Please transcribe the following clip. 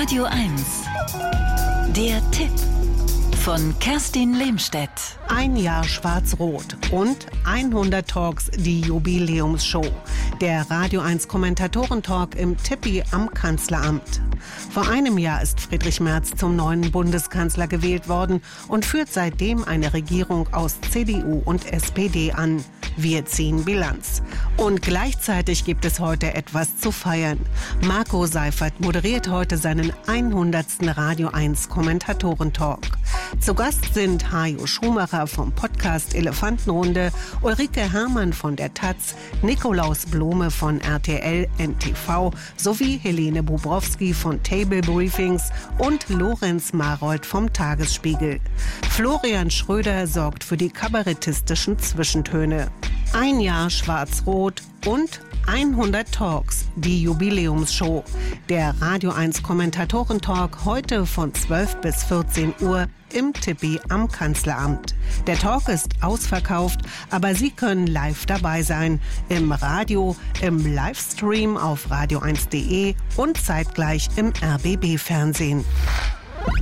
Radio 1. Der Tipp von Kerstin Lehmstedt. Ein Jahr Schwarz-Rot und 100 Talks, die Jubiläumsshow. Der Radio 1 Kommentatoren-Talk im Tippi am Kanzleramt. Vor einem Jahr ist Friedrich Merz zum neuen Bundeskanzler gewählt worden und führt seitdem eine Regierung aus CDU und SPD an. Wir ziehen Bilanz. Und gleichzeitig gibt es heute etwas zu feiern. Marco Seifert moderiert heute seinen 100. Radio 1 Kommentatoren-Talk. Zu Gast sind Hajo Schumacher vom Podcast Elefantenrunde, Ulrike Herrmann von der taz, Nikolaus Blome von RTL NTV sowie Helene Bobrowski von Table Briefings und Lorenz Marold vom Tagesspiegel. Florian Schröder sorgt für die kabarettistischen Zwischentöne. Ein Jahr Schwarz-Rot und 100 Talks, die Jubiläumsshow. Der Radio 1 Kommentatoren-Talk heute von 12 bis 14 Uhr im Tippi am Kanzleramt. Der Talk ist ausverkauft, aber Sie können live dabei sein. Im Radio, im Livestream auf radio1.de und zeitgleich im RBB-Fernsehen.